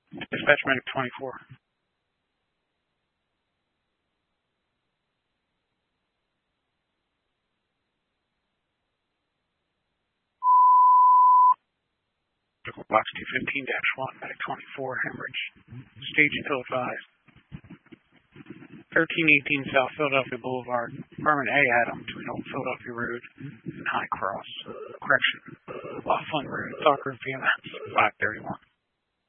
Dispatch medic 24. Box 215-1, medic 24, hemorrhage. Stage until advised. 1318 South Philadelphia Boulevard, Apartment A, Adam, between Old Philadelphia Road and High Cross. Correction. Laughlin Road, Soccer, VMS, 531.